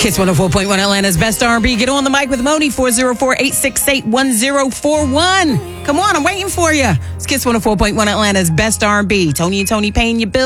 Kiss 104.1 Atlanta's best R&B. Get on the mic with Moni, 404-868-1041. Come on, I'm waiting for you. It's Kiss 104.1 Atlanta's best R&B. Tony and Tony paying your bills.